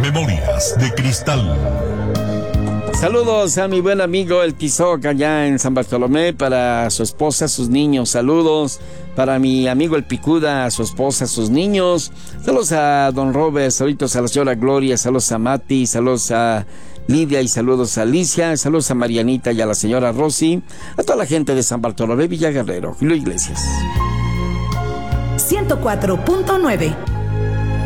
Memorias de Cristal. Saludos a mi buen amigo el Tizoc allá en San Bartolomé, para su esposa, sus niños. Saludos para mi amigo el Picuda, su esposa, sus niños. Saludos a don Robert, saludos a la señora Gloria, saludos a Mati, saludos a Lidia y saludos a Alicia, saludos a Marianita y a la señora Rosy, a toda la gente de San Bartolomé, Villa Guerrero, Julio Iglesias. 104.9